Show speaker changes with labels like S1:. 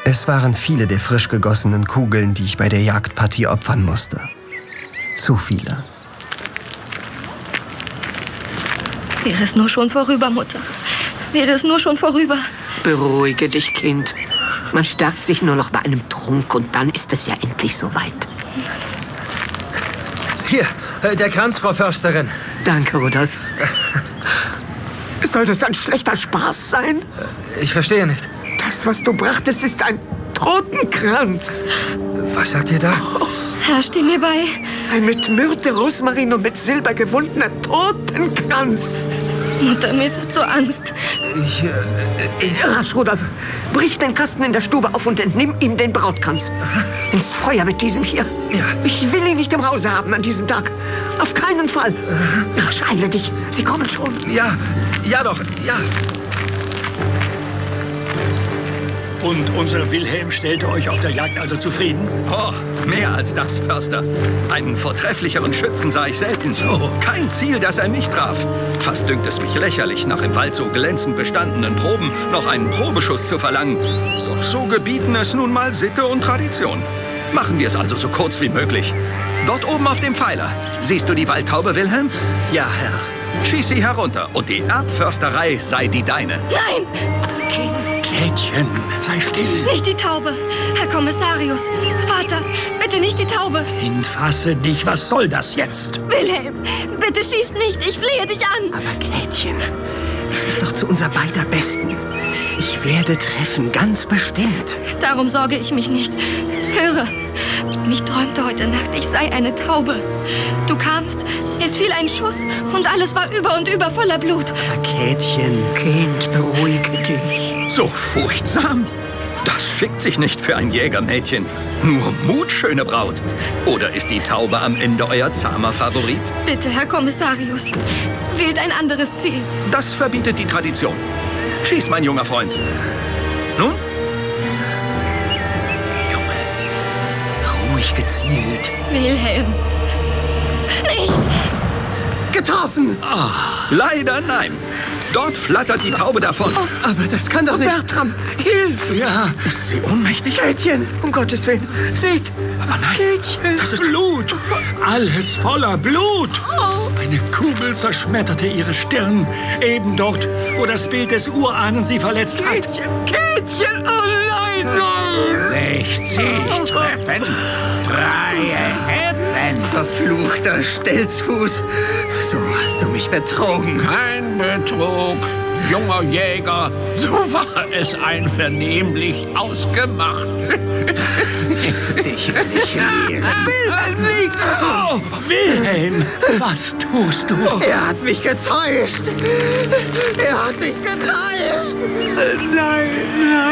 S1: Es waren viele der frisch gegossenen Kugeln, die ich bei der Jagdpartie opfern musste. Zu viele.
S2: Wäre es nur schon vorüber, Mutter. Wäre es nur schon vorüber.
S3: Beruhige dich, Kind. Man stärkt sich nur noch bei einem Trunk und dann ist es ja endlich soweit.
S4: Hier, der Kranz, Frau Försterin.
S3: Danke, Rudolf. Soll das ein schlechter Spaß sein?
S4: Ich verstehe nicht.
S3: Das, was du brachtest, ist ein Totenkranz.
S4: Was sagt ihr da?
S2: Herr, steh mir bei.
S3: Ein mit Myrte, Rosmarin und mit Silber gewundener Totenkranz.
S2: Mutter, mir wird so Angst.
S3: Rasch, Rudolf. Brich den Kasten in der Stube auf und entnimm ihm den Brautkranz. Ins Feuer mit diesem hier.
S4: Ja.
S3: Ich will ihn nicht im Hause haben an diesem Tag. Auf keinen Fall. Rasch, eile dich. Sie kommen schon.
S4: Ja, doch, ja.
S5: Und unser Wilhelm stellte euch auf der Jagd also zufrieden?
S6: Oh, mehr als das, Förster. Einen vortrefflicheren Schützen sah ich selten.
S5: So.
S6: Kein Ziel, das er nicht traf. Fast dünkt es mich lächerlich, nach im Wald so glänzend bestandenen Proben noch einen Probeschuss zu verlangen. Doch so gebieten es nun mal Sitte und Tradition. Machen wir es also so kurz wie möglich. Dort oben auf dem Pfeiler. Siehst du die Waldtaube, Wilhelm?
S4: Ja, Herr.
S6: Schieß sie herunter und die Erbförsterei sei die deine.
S2: Nein,
S5: Käthchen, sei still.
S2: nicht die Taube. Herr Kommissarius. Vater, bitte nicht die Taube.
S5: Kind, fasse dich. Was soll das jetzt?
S2: Wilhelm, bitte schieß nicht. Ich flehe dich an.
S3: Aber Käthchen, es ist doch zu unser beider Besten. Ich werde treffen, ganz bestimmt.
S2: Darum sorge ich mich nicht. Höre, ich träumte heute Nacht, ich sei eine Taube. Du kamst, es fiel ein Schuss und alles war über und über voller Blut.
S3: Aber Käthchen, Kind, beruhige dich.
S6: So furchtsam. Das schickt sich nicht für ein Jägermädchen. Nur Mut, schöne Braut. Oder ist die Taube am Ende euer zahmer Favorit?
S2: Bitte, Herr Kommissarius, wählt ein anderes Ziel.
S6: Das verbietet die Tradition. Schieß, mein junger Freund. Nun?
S5: Junge, ruhig gezielt.
S2: Wilhelm. Nicht!
S3: Getroffen!
S6: Leider nein. Dort flattert die Taube davon.
S3: Aber das kann doch nicht... Bertram, hilf!
S5: Ja,
S6: Ist sie ohnmächtig?
S3: Käthchen, um Gottes Willen, seht!
S6: Aber nein,
S3: Käthchen!
S5: das ist Blut. Alles voller Blut. Eine Kugel zerschmetterte ihre Stirn. Eben dort, wo das Bild des Urahnen sie verletzt hat.
S3: Käthchen, oh nein, nein!
S7: 60 Treffen, 3 Häfen.
S1: Verfluchter Stelzfuß. So hast du mich betrogen.
S7: Kein Betrug, junger Jäger. So war es einvernehmlich ausgemacht.
S1: Dich will ich lehren.
S5: Oh, Wilhelm, was tust du?
S1: Er hat mich getäuscht. Er hat mich getäuscht.
S3: Nein, nein!